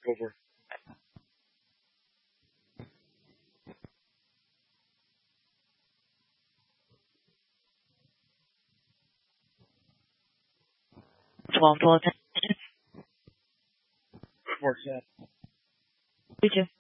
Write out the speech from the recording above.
Go for it. 12 to 10. Works out. You too.